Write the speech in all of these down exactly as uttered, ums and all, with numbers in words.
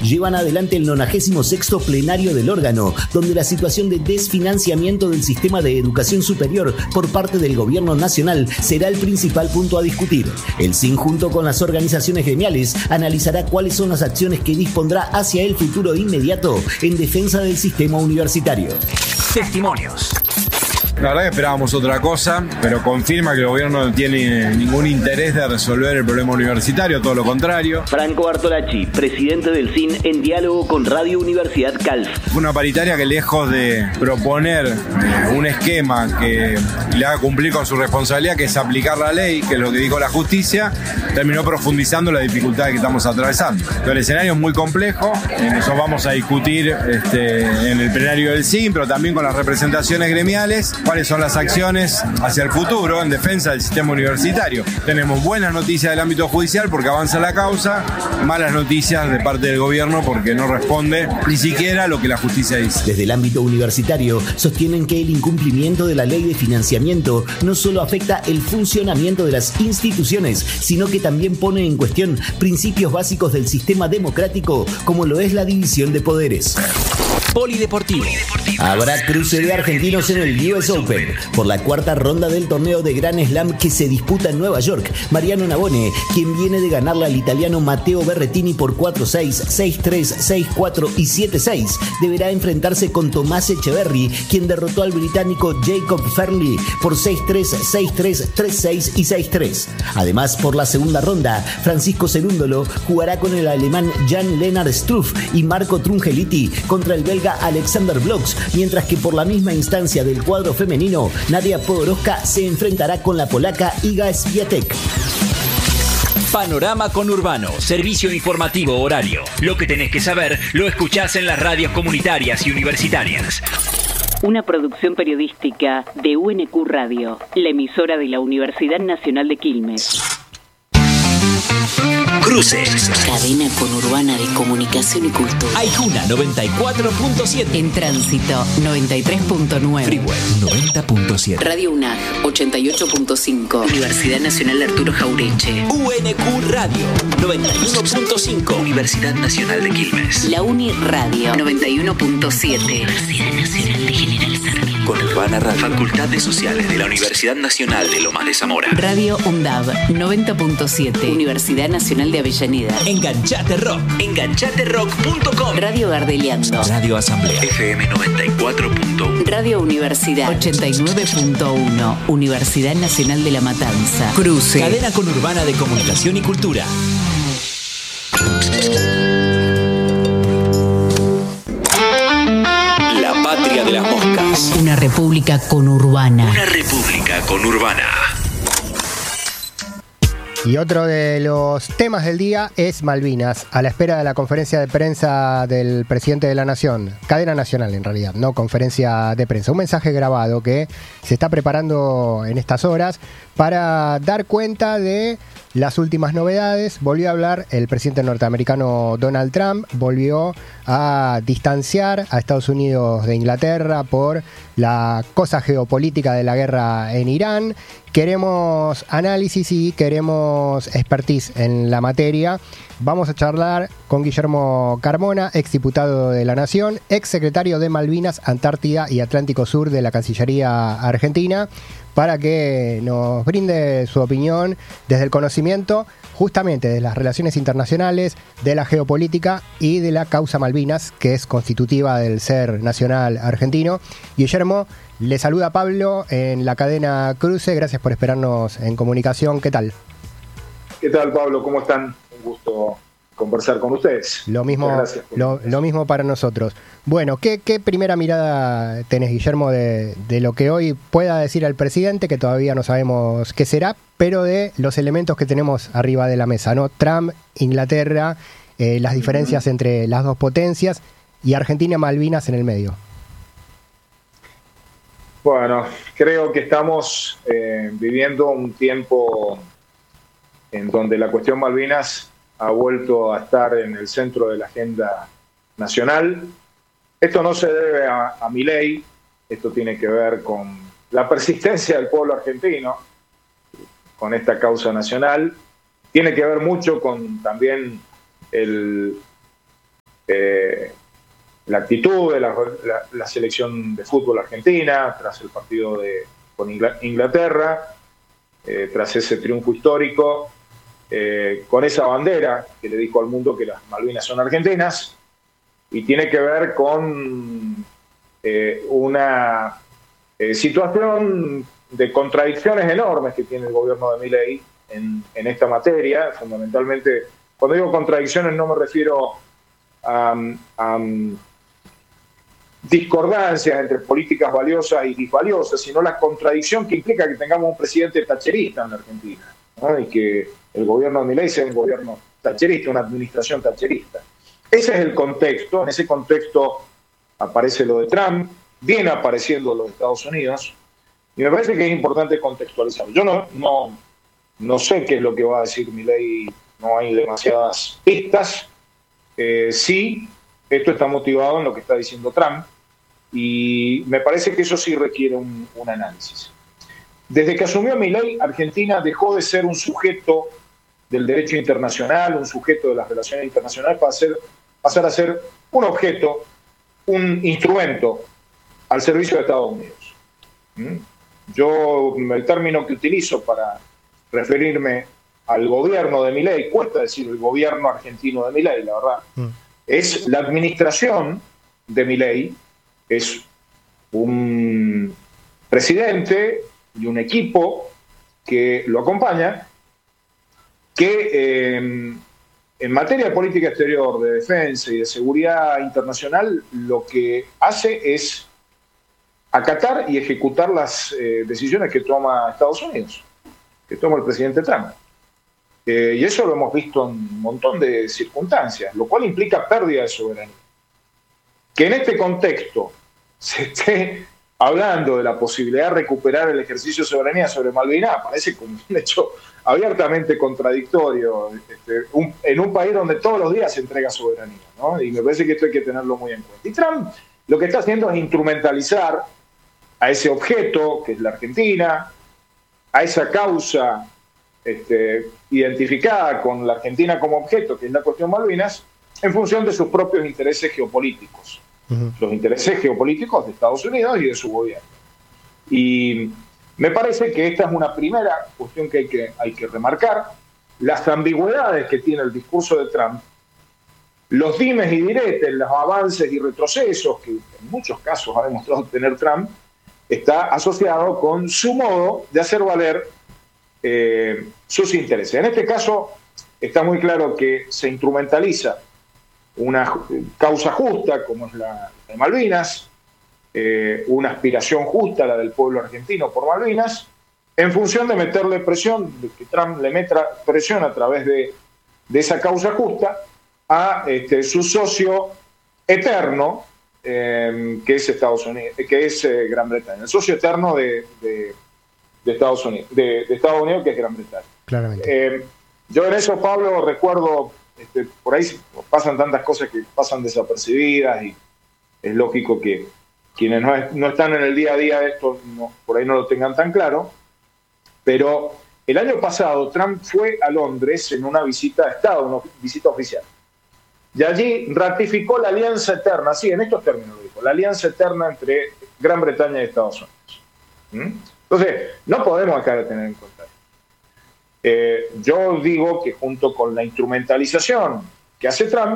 llevan adelante el nonagésimo sexto plenario del órgano, donde la situación de desfinanciamiento del sistema de educación superior por parte del gobierno nacional será el principal punto a discutir. El S I N, junto con las organizaciones gremiales, analizará cuáles son las acciones que dispondrá hacia el futuro inmediato en defensa del sistema universitario. Testimonios. La verdad que esperábamos otra cosa, pero confirma que el gobierno no tiene ningún interés de resolver el problema universitario, todo lo contrario. Franco Bartolacci, presidente del S I N, en diálogo con Radio Universidad Calf. Fue una paritaria que, lejos de proponer eh, un esquema que le haga cumplir con su responsabilidad, que es aplicar la ley, que es lo que dijo la justicia, terminó profundizando la dificultad que estamos atravesando. Entonces, el escenario es muy complejo, eh, nosotros vamos a discutir este, en el plenario del S I N, pero también con las representaciones gremiales, cuáles son las acciones hacia el futuro en defensa del sistema universitario. Tenemos buenas noticias del ámbito judicial porque avanza la causa, malas noticias de parte del gobierno porque no responde ni siquiera a lo que la justicia dice. Desde el ámbito universitario sostienen que el incumplimiento de la ley de financiamiento no solo afecta el funcionamiento de las instituciones, sino que también pone en cuestión principios básicos del sistema democrático, como lo es la división de poderes. Polideportivo. Habrá cruce de argentinos en el U S Open. Por la cuarta ronda del torneo de Grand Slam que se disputa en Nueva York, Mariano Navone, quien viene de ganarle al italiano Matteo Berrettini por cuatro seis, seis tres, seis cuatro y siete seis, deberá enfrentarse con Tomás Echeverry, quien derrotó al británico Jacob Fairley por seis tres, seis tres, tres seis y seis tres. Además, por la segunda ronda, Francisco Cerúndolo jugará con el alemán Jan-Lennard Struff y Marco Trungeliti contra el belga Alexander Blocks, mientras que por la misma instancia del cuadro femenino, Nadia Podoroska se enfrentará con la polaca Iga Swiatek. Panorama Conurbano, servicio informativo horario. Lo que tenés que saber lo escuchás en las radios comunitarias y universitarias. Una producción periodística de U N Q Radio, la emisora de la Universidad Nacional de Quilmes. Cruces. Cadena conurbana de comunicación y cultura. Aijuna noventa y cuatro punto siete. En tránsito noventa y tres punto nueve. Freeway noventa punto siete. Radio UNAG ochenta y ocho punto cinco. Universidad Nacional Arturo Jaureche. U N Q Radio noventa y uno punto cinco. Universidad Nacional de Quilmes. La Uni Radio noventa y uno punto siete. Universidad Nacional de General Sarmiento. Conurbana Radio. Facultad de Sociales de la Universidad Nacional de Lomas de Zamora. Radio UNDAV noventa punto siete. Universidad Nacional de Avellaneda. Enganchate Rock. enganchate rock punto com. Radio Gardeliando. Radio Asamblea. F M noventa y cuatro punto uno. Radio Universidad ochenta y nueve punto uno. Universidad Nacional de La Matanza. Cruce. Cadena conurbana de comunicación y cultura. La patria de las moscas. Una república conurbana. Una república conurbana. Y otro de los temas del día es Malvinas, a la espera de la conferencia de prensa del presidente de la Nación, cadena nacional en realidad, no conferencia de prensa, un mensaje grabado que se está preparando en estas horas para dar cuenta de las últimas novedades. Volvió a hablar el presidente norteamericano Donald Trump, volvió a distanciar a Estados Unidos de Inglaterra por la cosa geopolítica de la guerra en Irán. Queremos análisis y queremos expertise en la materia. Vamos a charlar con Guillermo Carmona, exdiputado de la Nación, exsecretario de Malvinas, Antártida y Atlántico Sur de la Cancillería Argentina, para que nos brinde su opinión desde el conocimiento justamente de las relaciones internacionales, de la geopolítica y de la causa Malvinas, que es constitutiva del ser nacional argentino. Guillermo, le saluda Pablo en la cadena Cruce, gracias por esperarnos en comunicación. ¿Qué tal? ¿Qué tal, Pablo? ¿Cómo están? Un gusto conversar con ustedes. Lo mismo, lo, lo mismo para nosotros. Bueno, ¿qué, qué primera mirada tenés, Guillermo, de, de lo que hoy pueda decir el presidente, que todavía no sabemos qué será, pero de los elementos que tenemos arriba de la mesa, ¿no? Trump, Inglaterra, eh, las diferencias uh-huh. entre las dos potencias y Argentina, Malvinas en el medio. Bueno, creo que estamos eh, viviendo un tiempo en donde la cuestión Malvinas ha vuelto a estar en el centro de la agenda nacional. Esto no se debe a, a Milei, esto tiene que ver con la persistencia del pueblo argentino, con esta causa nacional. Tiene que ver mucho con también el, eh, la actitud de la, la, la selección de fútbol argentina tras el partido de, con Inglaterra, eh, tras ese triunfo histórico, eh, con esa bandera que le dijo al mundo que las Malvinas son argentinas, y tiene que ver con eh, una eh, situación de contradicciones enormes que tiene el gobierno de Milei en, en esta materia. Fundamentalmente, cuando digo contradicciones no me refiero a, a discordancias entre políticas valiosas y disvaliosas, sino la contradicción que implica que tengamos un presidente thatcherista en la Argentina, ¿no? Y que el gobierno de Milei sea un gobierno thatcherista, una administración thatcherista. Ese es el contexto. En ese contexto aparece lo de Trump, viene apareciendo lo de Estados Unidos, y me parece que es importante contextualizar. Yo no, no, no sé qué es lo que va a decir Milei, no hay demasiadas pistas. Eh, sí, esto está motivado en lo que está diciendo Trump, y me parece que eso sí requiere un, un análisis. Desde que asumió Milei, Argentina dejó de ser un sujeto del derecho internacional, un sujeto de las relaciones internacionales, para ser, pasar a ser un objeto, un instrumento al servicio de Estados Unidos. ¿Mm? Yo, el término que utilizo para referirme al gobierno de Milei, cuesta decir el gobierno argentino de Milei, la verdad, mm. es la administración de Milei, es un presidente y un equipo que lo acompaña, que eh, en materia de política exterior, de defensa y de seguridad internacional, lo que hace es acatar y ejecutar las eh, decisiones que toma Estados Unidos, que toma el presidente Trump. Eh, y eso lo hemos visto en un montón de circunstancias, lo cual implica pérdida de soberanía. Que en este contexto se esté hablando de la posibilidad de recuperar el ejercicio de soberanía sobre Malvinas parece como un hecho abiertamente contradictorio, este, un, en un país donde todos los días se entrega soberanía, ¿no? Y me parece que esto hay que tenerlo muy en cuenta. Y Trump lo que está haciendo es instrumentalizar a ese objeto, que es la Argentina, a esa causa este, identificada con la Argentina como objeto, que es la cuestión Malvinas, en función de sus propios intereses geopolíticos. Uh-huh. Los intereses geopolíticos de Estados Unidos y de su gobierno. Y me parece que esta es una primera cuestión que hay que, hay que remarcar. Las ambigüedades que tiene el discurso de Trump, los dimes y diretes, los avances y retrocesos que en muchos casos ha demostrado tener Trump, está asociado con su modo de hacer valer eh, sus intereses. En este caso está muy claro que se instrumentaliza una causa justa como es la de Malvinas, eh, una aspiración justa, la del pueblo argentino por Malvinas, en función de meterle presión, de que Trump le meta presión a través de, de esa causa justa a este, su socio eterno, eh, que es Estados Unidos, que es eh, Gran Bretaña, el socio eterno de, de, de Estados Unidos, de, de Estados Unidos, que es Gran Bretaña. Claramente. Eh, yo en eso, Pablo, recuerdo, este, por ahí pasan tantas cosas que pasan desapercibidas y es lógico que quienes no, no están en el día a día de esto no, por ahí no lo tengan tan claro, pero el año pasado Trump fue a Londres en una visita de Estado, una visita oficial, y allí ratificó la alianza eterna, sí, en estos términos lo dijo, la alianza eterna entre Gran Bretaña y Estados Unidos. ¿Mm? Entonces, no podemos dejar de tener en cuenta. Eh, yo digo que junto con la instrumentalización que hace Trump,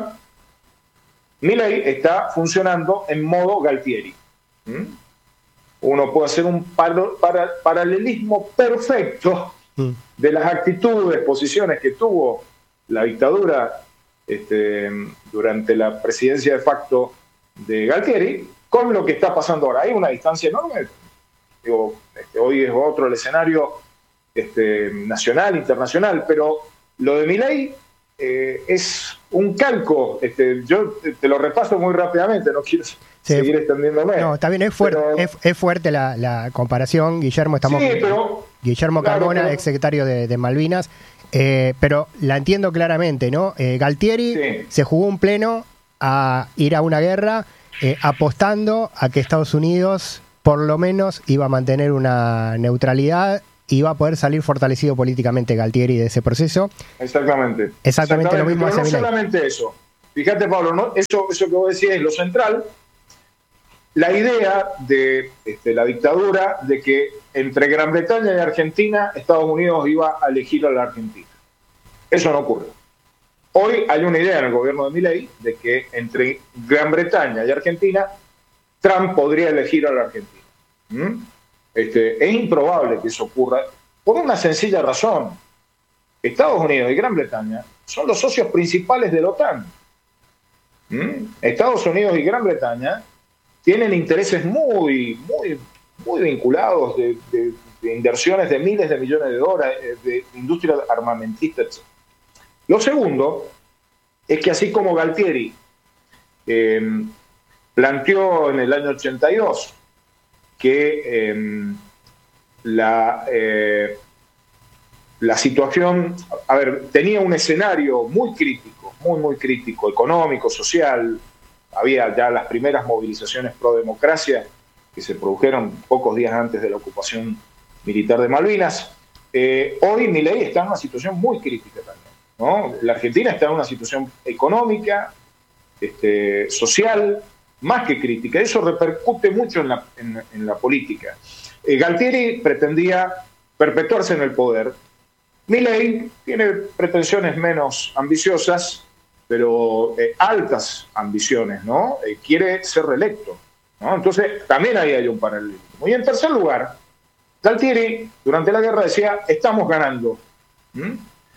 Milei está funcionando en modo Galtieri. ¿Mm? Uno puede hacer un paro, para, paralelismo perfecto mm. de las actitudes, posiciones que tuvo la dictadura este, durante la presidencia de facto de Galtieri con lo que está pasando ahora. Hay una distancia enorme. Digo, este, hoy es otro el escenario este, nacional, internacional, pero lo de Milei eh, es un calco. Este, yo te, te lo repaso muy rápidamente, no quiero sí, seguir extendiéndome. No, está bien, es fuerte, pero, es, es fuerte la, la comparación. Guillermo, estamos sí, pero, Guillermo claro, Carmona, pero, exsecretario de, de Malvinas, eh, pero la entiendo claramente, ¿no? Eh, Galtieri sí. se jugó un pleno a ir a una guerra eh, apostando a que Estados Unidos por lo menos iba a mantener una neutralidad y iba a poder salir fortalecido políticamente Galtieri de ese proceso. Exactamente. Exactamente, Exactamente. lo mismo Pero hace no Milei. solamente eso. fíjate, Pablo, ¿no? eso, eso que vos decís es lo central. La idea de este, la dictadura de que entre Gran Bretaña y Argentina, Estados Unidos iba a elegir a la Argentina. Eso no ocurre. Hoy hay una idea en el gobierno de Milei de que entre Gran Bretaña y Argentina, Trump podría elegir a la Argentina. ¿Mm? Este, es improbable que eso ocurra por una sencilla razón. Estados Unidos y Gran Bretaña son los socios principales de la OTAN. ¿Mm? Estados Unidos y Gran Bretaña tienen intereses muy, muy, muy vinculados de, de, de inversiones de miles de millones de dólares, de industria armamentista, etcétera. Lo segundo es que así como Galtieri eh, planteó en el año ochenta y dos que eh, la, eh, la situación, a ver, tenía un escenario muy crítico, muy, muy crítico, económico, social. Había ya las primeras movilizaciones pro democracia que se produjeron pocos días antes de la ocupación militar de Malvinas. Eh, hoy Milei está en una situación muy crítica también, ¿no? La Argentina está en una situación económica, este, social, más que crítica. Eso repercute mucho en la, en, en la política. Eh, Galtieri pretendía perpetuarse en el poder. Milei tiene pretensiones menos ambiciosas, pero eh, altas ambiciones, ¿no? Eh, quiere ser reelecto, ¿no? Entonces, también ahí hay un paralelismo. Y en tercer lugar, Galtieri, durante la guerra, decía, estamos ganando. ¿Mm?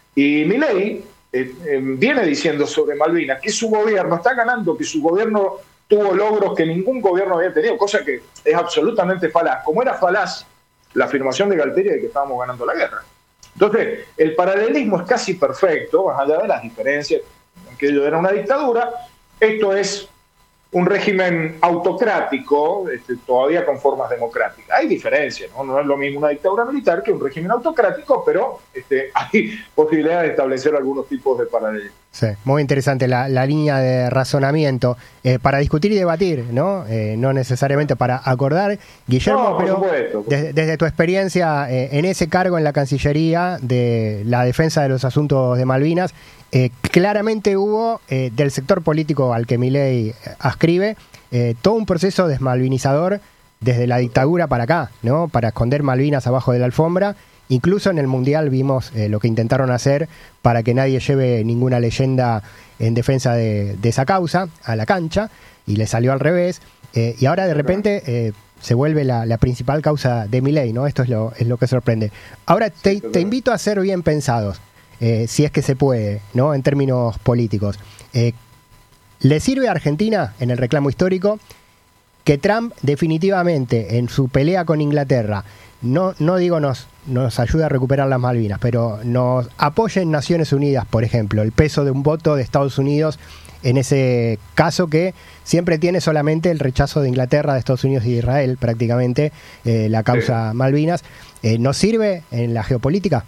Y Milei eh, eh, viene diciendo sobre Malvinas que su gobierno está ganando, que su gobierno tuvo logros que ningún gobierno había tenido, cosa que es absolutamente falaz. Como era falaz la afirmación de Galtieri de que estábamos ganando la guerra. Entonces, el paralelismo es casi perfecto, más allá de las diferencias. Aquello era una dictadura, esto es un régimen autocrático, este, todavía con formas democráticas. Hay diferencias, ¿no? No es lo mismo una dictadura militar que un régimen autocrático, pero este, hay posibilidad de establecer algunos tipos de paralelismo. Sí, muy interesante la, la línea de razonamiento eh, para discutir y debatir, ¿no? Eh, no necesariamente para acordar. Guillermo, no, por pero supuesto. Desde, desde tu experiencia eh, en ese cargo en la Cancillería de la defensa de los asuntos de Malvinas, eh, claramente hubo eh, del sector político al que Milei ascribe eh, todo un proceso desmalvinizador desde la dictadura para acá, ¿no? Para esconder Malvinas abajo de la alfombra. Incluso en el Mundial vimos eh, lo que intentaron hacer para que nadie lleve ninguna leyenda en defensa de, de esa causa a la cancha, y le salió al revés. Eh, y ahora de repente eh, se vuelve la, la principal causa de Milei, ¿no? Esto es lo, es lo que sorprende. Ahora te, te invito a ser bien pensados, eh, si es que se puede, ¿no? En términos políticos. Eh, ¿Le sirve a Argentina en el reclamo histórico que Trump definitivamente en su pelea con Inglaterra, no, no digo nos, nos ayude a recuperar las Malvinas, pero nos apoye en Naciones Unidas, por ejemplo, el peso de un voto de Estados Unidos en ese caso que siempre tiene solamente el rechazo de Inglaterra, de Estados Unidos y de Israel, prácticamente, eh, la causa sí. Malvinas, eh, ¿nos sirve en la geopolítica?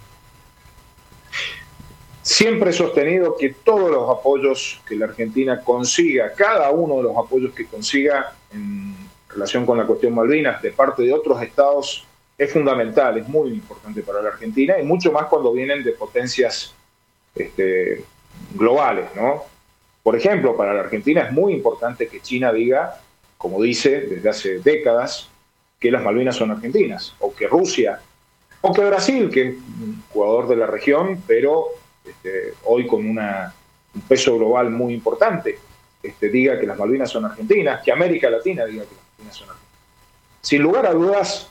Siempre he sostenido que todos los apoyos que la Argentina consiga, cada uno de los apoyos que consiga en relación con la cuestión Malvinas de parte de otros estados, es fundamental, es muy importante para la Argentina, y mucho más cuando vienen de potencias este, globales, ¿no? Por ejemplo, para la Argentina es muy importante que China diga, como dice desde hace décadas, que las Malvinas son argentinas, o que Rusia, o que Brasil, que es un jugador de la región, pero este, hoy con una, un peso global muy importante, este, diga que las Malvinas son argentinas, que América Latina diga que las Malvinas son argentinas. Sin lugar a dudas,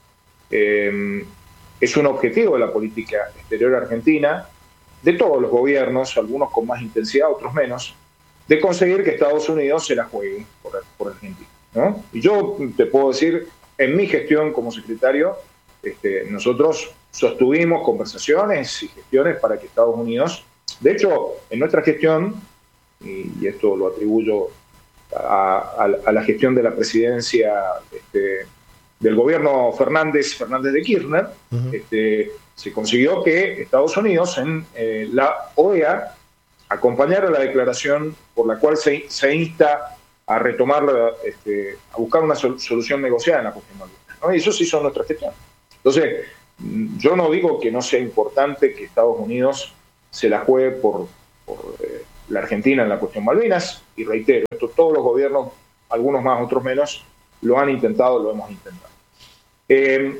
Eh, es un objetivo de la política exterior argentina, de todos los gobiernos, algunos con más intensidad, otros menos, de conseguir que Estados Unidos se la juegue por, por Argentina, ¿no? Y yo te puedo decir, en mi gestión como secretario, este, nosotros sostuvimos conversaciones y gestiones para que Estados Unidos, de hecho, en nuestra gestión, y, y esto lo atribuyo a, a, a la gestión de la presidencia este, del gobierno Fernández, Fernández de Kirchner, uh-huh. este, se consiguió que Estados Unidos en eh, la O E A acompañara la declaración por la cual se, se insta a retomar, la, este, a buscar una sol, solución negociada en la cuestión Malvinas, ¿no? Y eso sí son nuestra gestión. Entonces, yo no digo que no sea importante que Estados Unidos se la juegue por, por, eh, la Argentina en la cuestión Malvinas, y reitero, esto todos los gobiernos, algunos más, otros menos, lo han intentado, lo hemos intentado. Eh,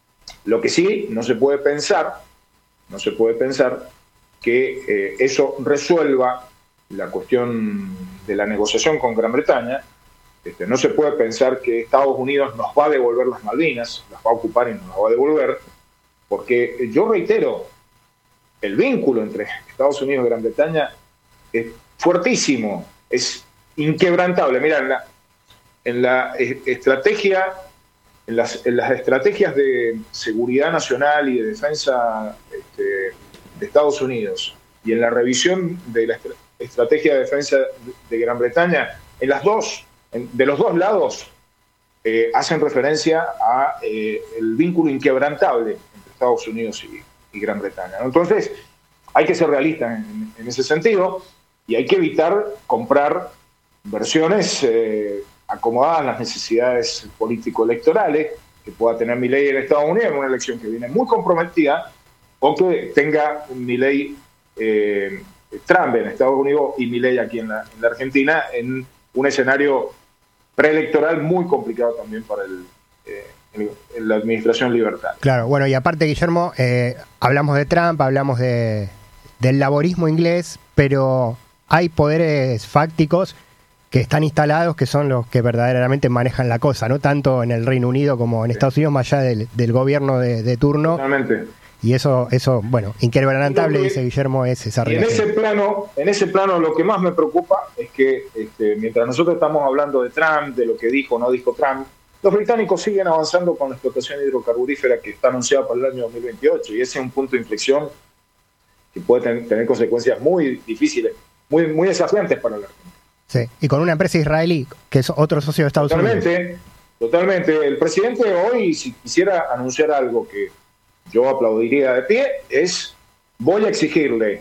lo que sí, no se puede pensar, no se puede pensar que eh, eso resuelva la cuestión de la negociación con Gran Bretaña. Este, no se puede pensar que Estados Unidos nos va a devolver las Malvinas, las va a ocupar y nos las va a devolver, porque yo reitero, el vínculo entre Estados Unidos y Gran Bretaña es fuertísimo, es inquebrantable. Mira, en la, en la estrategia, en las, en las estrategias de seguridad nacional y de defensa este, de Estados Unidos y en la revisión de la estrategia de defensa de Gran Bretaña, en las dos, en, de los dos lados, eh, hacen referencia a eh, el vínculo inquebrantable entre Estados Unidos y, y Gran Bretaña, ¿no? Entonces, hay que ser realistas en, en ese sentido y hay que evitar comprar versiones eh, acomodadas a las necesidades político-electorales que pueda tener Milei en Estados Unidos en una elección que viene muy comprometida, o que tenga Milei eh, Trump en Estados Unidos y Milei aquí en la, en la Argentina, en un escenario preelectoral muy complicado también para el, eh, el, la administración Libertad. Claro, bueno, y aparte, Guillermo, eh, hablamos de Trump, hablamos de, del laborismo inglés, pero hay poderes fácticos que están instalados, que son los que verdaderamente manejan la cosa, ¿no? Tanto en el Reino Unido como en Estados Unidos, más allá del, del gobierno de, de turno. Totalmente. Y eso, eso bueno, inquebrantable, dice Guillermo, es esa relación. En ese plano, en ese plano lo que más me preocupa es que este, mientras nosotros estamos hablando de Trump, de lo que dijo o no dijo Trump, los británicos siguen avanzando con la explotación hidrocarburífera que está anunciada para el año dos mil veintiocho, y ese es un punto de inflexión que puede ten, tener consecuencias muy difíciles, muy, muy desafiantes para la Argentina. Sí, y con una empresa israelí, que es otro socio de Estados totalmente, Unidos. Totalmente, totalmente. El presidente hoy, si quisiera anunciar algo que yo aplaudiría de pie, es: voy a exigirle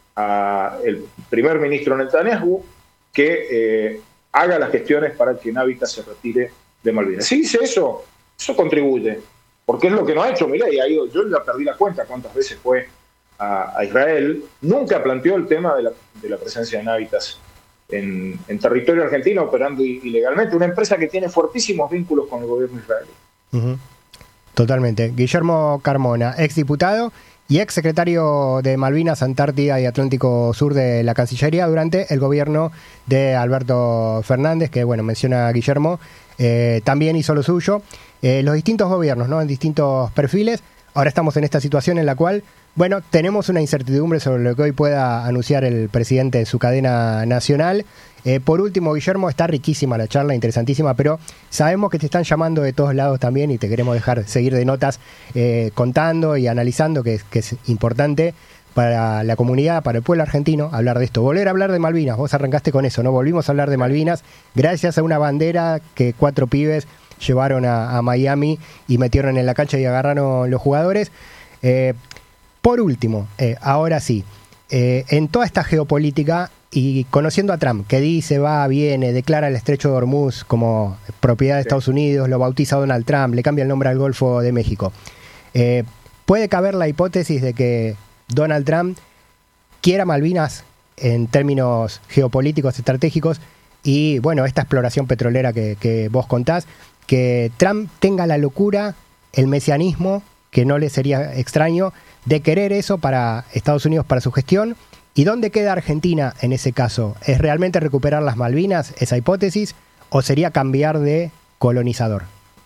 al primer ministro Netanyahu que eh, haga las gestiones para que Navita se retire de Malvinas. Si dice eso, eso contribuye, porque es lo que no ha hecho Milei. Ha ido, yo ya perdí la cuenta cuántas veces fue a, a Israel, nunca planteó el tema de la, de la presencia de Navitas en, en territorio argentino operando ilegalmente, una empresa que tiene fuertísimos vínculos con el gobierno israelí. Uh-huh. Totalmente. Guillermo Carmona, exdiputado y ex secretario de Malvinas, Antártida y Atlántico Sur de la Cancillería durante el gobierno de Alberto Fernández, que, bueno, menciona Guillermo, eh, también hizo lo suyo. Eh, los distintos gobiernos, ¿no?, en distintos perfiles. Ahora estamos en esta situación en la cual, bueno, tenemos una incertidumbre sobre lo que hoy pueda anunciar el presidente en su cadena nacional. Eh, por último, Guillermo, está riquísima la charla, interesantísima, pero sabemos que te están llamando de todos lados también y te queremos dejar seguir de notas eh, contando y analizando, que, que es importante para la comunidad, para el pueblo argentino, hablar de esto. Volver a hablar de Malvinas, vos arrancaste con eso, ¿no? Volvimos a hablar de Malvinas gracias a una bandera que cuatro pibes llevaron a, a Miami y metieron en la cancha y agarraron los jugadores. Eh, por último, eh, ahora sí, eh, en toda esta geopolítica y conociendo a Trump, que dice, va, viene, declara el Estrecho de Hormuz como propiedad de Estados Unidos, lo bautiza Donald Trump, le cambia el nombre al Golfo de México, eh, ¿puede caber la hipótesis de que Donald Trump quiera Malvinas en términos geopolíticos, estratégicos, y bueno, esta exploración petrolera que, que vos contás, que Trump tenga la locura, el mesianismo, que no le sería extraño, de querer eso para Estados Unidos, para su gestión? ¿Y dónde queda Argentina en ese caso? ¿Es realmente recuperar las Malvinas, esa hipótesis, o sería cambiar de colonizador?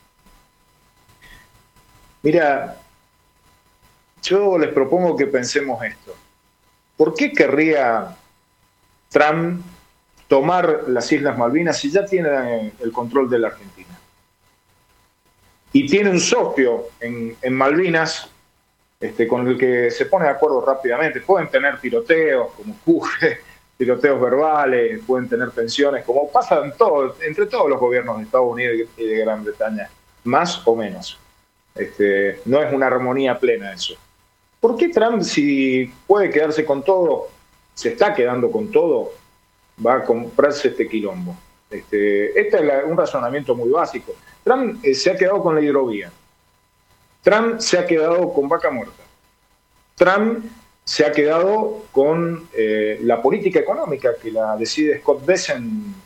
Mira, yo les propongo que pensemos esto. ¿Por qué querría Trump tomar las Islas Malvinas si ya tiene el control de la Argentina? Y tiene un socio en, en Malvinas este, con el que se pone de acuerdo rápidamente. Pueden tener tiroteos, como ocurre, tiroteos verbales, pueden tener tensiones, como pasa en todo, entre todos los gobiernos de Estados Unidos y de Gran Bretaña, más o menos. Este, no es una armonía plena eso. ¿Por qué Trump, si puede quedarse con todo, se está quedando con todo, va a comprarse este quilombo? Este, este es la, un razonamiento muy básico. Trump eh, se ha quedado con la hidrovía. Trump se ha quedado con Vaca Muerta. Trump se ha quedado con eh, la política económica que la decide Scott Bessent